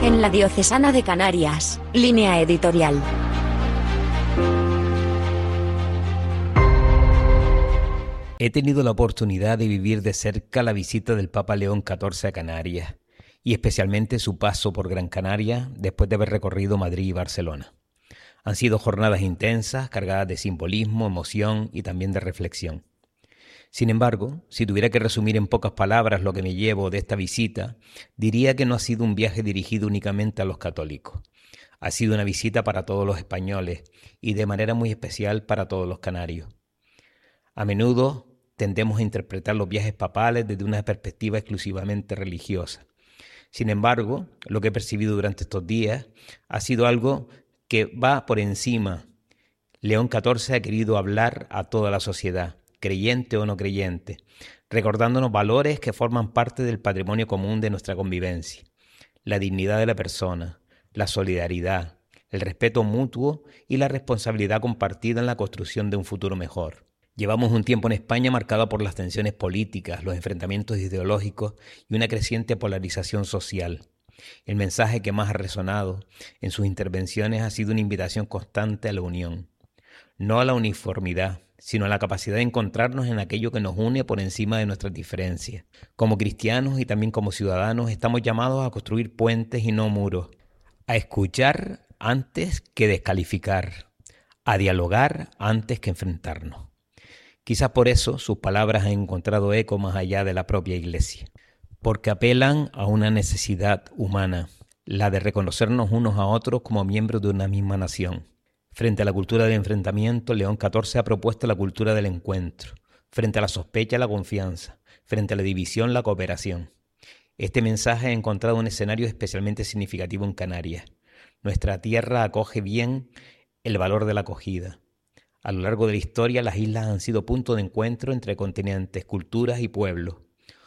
En la Diocesana de Canarias, línea editorial. He tenido la oportunidad de vivir de cerca la visita del Papa León XIV a Canarias, y especialmente su paso por Gran Canaria después de haber recorrido Madrid y Barcelona. Han sido jornadas intensas, cargadas de simbolismo, emoción y también de reflexión. Sin embargo, si tuviera que resumir en pocas palabras lo que me llevo de esta visita, diría que no ha sido un viaje dirigido únicamente a los católicos. Ha sido una visita para todos los españoles y de manera muy especial para todos los canarios. A menudo tendemos a interpretar los viajes papales desde una perspectiva exclusivamente religiosa. Sin embargo, lo que he percibido durante estos días ha sido algo que va por encima. León XIV ha querido hablar a toda la sociedad, creyente o no creyente, recordándonos valores que forman parte del patrimonio común de nuestra convivencia: la dignidad de la persona, la solidaridad, el respeto mutuo y la responsabilidad compartida en la construcción de un futuro mejor. Llevamos un tiempo en España marcado por las tensiones políticas, los enfrentamientos ideológicos y una creciente polarización social. El mensaje que más ha resonado en sus intervenciones ha sido una invitación constante a la unión, no a la uniformidad, sino a la capacidad de encontrarnos en aquello que nos une por encima de nuestras diferencias. Como cristianos y también como ciudadanos estamos llamados a construir puentes y no muros, a escuchar antes que descalificar, a dialogar antes que enfrentarnos. Quizás por eso sus palabras han encontrado eco más allá de la propia Iglesia, porque apelan a una necesidad humana, la de reconocernos unos a otros como miembros de una misma nación. Frente a la cultura del enfrentamiento, León XIV ha propuesto la cultura del encuentro. Frente a la sospecha, la confianza. Frente a la división, la cooperación. Este mensaje ha encontrado un escenario especialmente significativo en Canarias. Nuestra tierra acoge bien el valor de la acogida. A lo largo de la historia, las islas han sido punto de encuentro entre continentes, culturas y pueblos.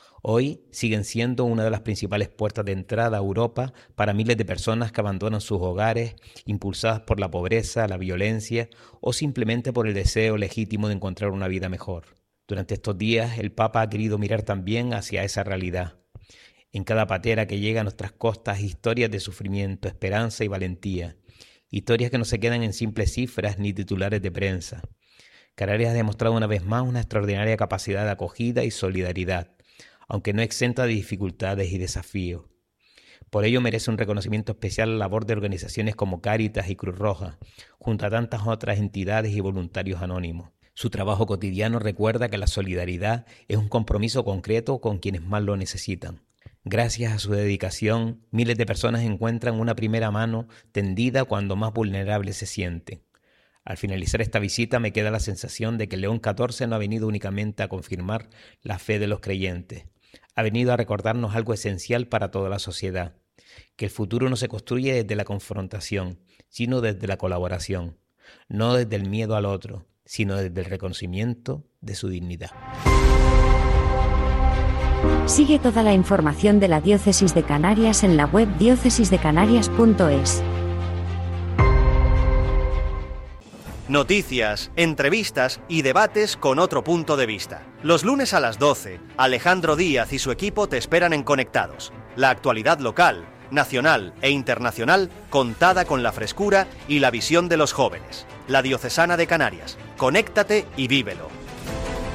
Hoy siguen siendo una de las principales puertas de entrada a Europa para miles de personas que abandonan sus hogares, impulsadas por la pobreza, la violencia o simplemente por el deseo legítimo de encontrar una vida mejor. Durante estos días, el Papa ha querido mirar también hacia esa realidad. En cada patera que llega a nuestras costas, historias de sufrimiento, esperanza y valentía. Historias que no se quedan en simples cifras ni titulares de prensa. Canarias ha demostrado una vez más una extraordinaria capacidad de acogida y solidaridad, aunque no exenta de dificultades y desafíos. Por ello merece un reconocimiento especial la labor de organizaciones como Cáritas y Cruz Roja, junto a tantas otras entidades y voluntarios anónimos. Su trabajo cotidiano recuerda que la solidaridad es un compromiso concreto con quienes más lo necesitan. Gracias a su dedicación, miles de personas encuentran una primera mano tendida cuando más vulnerables se sienten. Al finalizar esta visita me queda la sensación de que León XIV no ha venido únicamente a confirmar la fe de los creyentes. Ha venido a recordarnos algo esencial para toda la sociedad, que el futuro no se construye desde la confrontación, sino desde la colaboración, no desde el miedo al otro, sino desde el reconocimiento de su dignidad. Sigue toda la información de la Diócesis de Canarias en la web diócesisdecanarias.es. Noticias, entrevistas y debates con otro punto de vista. Los lunes a las 12, Alejandro Díaz y su equipo te esperan en Conectados. La actualidad local, nacional e internacional contada con la frescura y la visión de los jóvenes. La Diocesana de Canarias. Conéctate y vívelo.